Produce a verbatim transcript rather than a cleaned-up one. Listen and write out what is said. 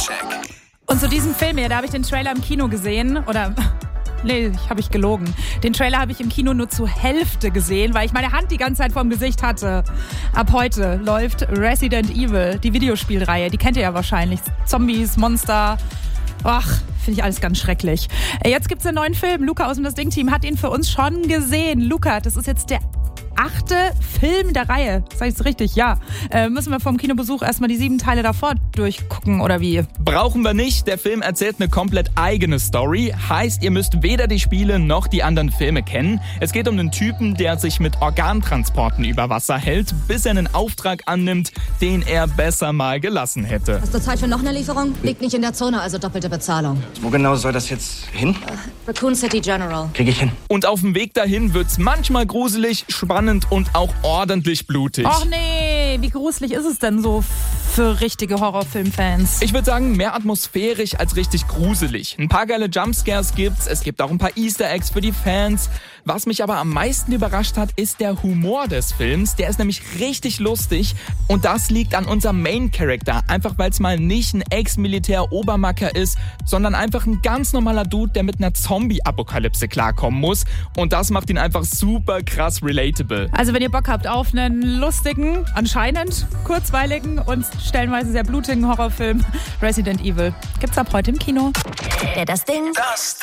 Faktencheck. Und zu diesem Film hier, da habe ich den Trailer im Kino gesehen. Oder, nee, habe ich gelogen. Den Trailer habe ich im Kino nur zur Hälfte gesehen, weil ich meine Hand die ganze Zeit vorm Gesicht hatte. Ab heute läuft Resident Evil, die Videospielreihe. Die kennt ihr ja wahrscheinlich. Zombies, Monster. Ach, finde ich alles ganz schrecklich. Jetzt gibt's einen neuen Film. Luca aus dem Das Ding-Team hat ihn für uns schon gesehen. Luca, das ist jetzt der achte Film der Reihe. Sag ich's richtig? Ja. Äh, müssen wir vom Kinobesuch erstmal die sieben Teile davor durchgucken oder wie? Brauchen wir nicht. Der Film erzählt eine komplett eigene Story. Heißt, ihr müsst weder die Spiele noch die anderen Filme kennen. Es geht um einen Typen, der sich mit Organtransporten über Wasser hält, bis er einen Auftrag annimmt, den er besser mal gelassen hätte. Hast du Zeit für noch eine Lieferung? Liegt nicht in der Zone, also doppelte Bezahlung. Wo genau soll das jetzt hin? Raccoon City General. Krieg ich hin. Und auf dem Weg dahin wird's manchmal gruselig, spannend und auch ordentlich blutig. Och nee, wie gruselig ist es denn so für richtige Horrorfilmfans? Ich würde sagen, mehr atmosphärisch als richtig gruselig. Ein paar geile Jumpscares gibt's, es gibt auch ein paar Easter Eggs für die Fans. Was mich aber am meisten überrascht hat, ist der Humor des Films. Der ist nämlich richtig lustig und das liegt an unserem Main-Character. Einfach weil es mal nicht ein Ex-Militär-Obermacker ist, sondern einfach ein ganz normaler Dude, der mit einer Zombie-Apokalypse klarkommen muss. Und das macht ihn einfach super krass relatable. Also wenn ihr Bock habt auf einen lustigen, anscheinend kurzweiligen und stellenweise sehr blutigen Horrorfilm, Resident Evil, gibt's ab heute im Kino. Der Das Ding. Das